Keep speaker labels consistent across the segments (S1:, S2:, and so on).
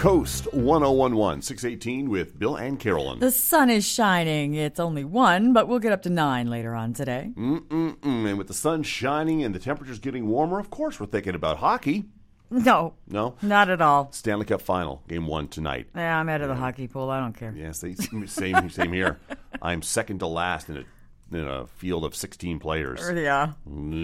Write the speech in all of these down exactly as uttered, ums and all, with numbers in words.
S1: Coast one oh one point one, six eighteen with Bill and Carolyn.
S2: The sun is shining. It's only one, but we'll get up to nine later on today.
S1: Mm-mm-mm. And with the sun shining and the temperatures getting warmer, of course we're thinking about hockey.
S2: No.
S1: No?
S2: Not at all.
S1: Stanley Cup Final, game one tonight.
S2: Yeah, I'm out of the hockey pool. I don't care.
S1: Yes, yeah, same, same here. I'm second to last in a in a field of sixteen players.
S2: Yeah.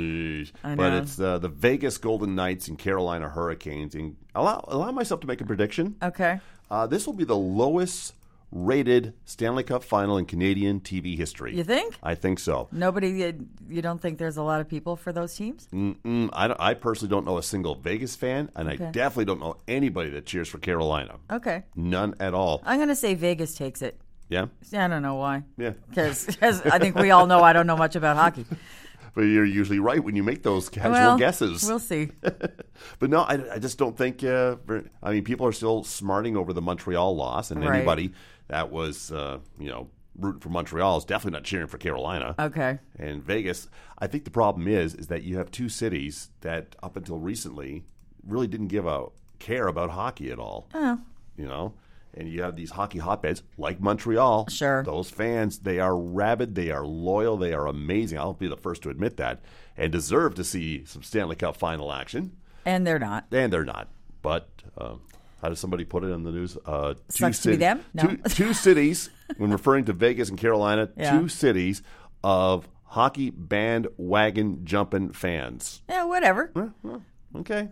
S1: I but it's uh, the Vegas Golden Knights and Carolina Hurricanes. And allow allow myself to make a prediction.
S2: Okay.
S1: Uh, this will be the lowest rated Stanley Cup Final in Canadian T V history.
S2: You think?
S1: I think so.
S2: Nobody, you, you don't think there's a lot of people for those teams?
S1: Mm-mm, I, I personally don't know a single Vegas fan, and okay. I definitely don't know anybody that cheers for Carolina.
S2: Okay.
S1: None at all.
S2: I'm going to say Vegas takes it.
S1: Yeah?
S2: I don't know why.
S1: Yeah.
S2: Because I think we all know I don't know much about hockey.
S1: But you're usually right when you make those casual
S2: well,
S1: guesses.
S2: We'll see.
S1: But no, I, I just don't think, uh, I mean, people are still smarting over the Montreal loss, and
S2: right.
S1: anybody that was, uh, you know, rooting for Montreal is definitely not cheering for Carolina.
S2: Okay.
S1: And Vegas, I think the problem is, is that you have two cities that up until recently really didn't give a care about hockey at all.
S2: Oh.
S1: You know? And you have these hockey hotbeds like Montreal.
S2: Sure.
S1: Those fans, they are rabid, they are loyal, they are amazing. I'll be the first to admit that. And deserve to see some Stanley Cup Final action.
S2: And they're not.
S1: And they're not. But uh, how does somebody put it in the news? Uh, two
S2: Sucks to be them? No.
S1: Two, two cities, when referring to Vegas and Carolina,
S2: yeah.
S1: two cities of hockey bandwagon jumping fans.
S2: Yeah, whatever.
S1: Well, well, okay.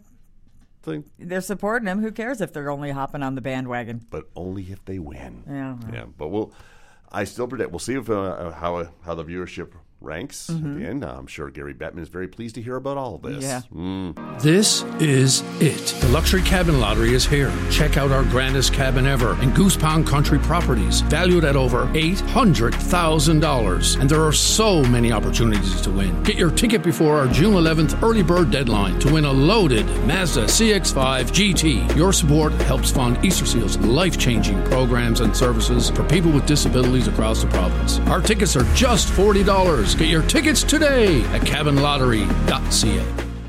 S2: They're supporting him. Who cares if they're only hopping on the bandwagon?
S1: But only if they win.
S2: Yeah. Well.
S1: Yeah. But we'll. I still predict. We'll see if uh, how how the viewership ranks
S2: mm-hmm.
S1: at the end. I'm sure Gary Bettman is very pleased to hear about all of this.
S2: Yeah.
S1: Mm.
S3: This is it. The Luxury Cabin Lottery is here. Check out our grandest cabin ever in Goose Pond Country Properties, valued at over eight hundred thousand dollars. And there are so many opportunities to win. Get your ticket before our June eleventh early bird deadline to win a loaded Mazda C X five G T. Your support helps fund Easter Seal's life-changing programs and services for people with disabilities across the province. Our tickets are just forty dollars. Get your tickets today at cabin lottery dot c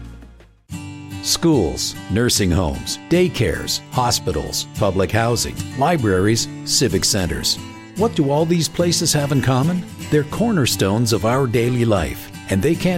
S3: a.
S4: Schools, nursing homes, daycares, hospitals, public housing, libraries, civic centers. What do all these places have in common? They're cornerstones of our daily life, and they can't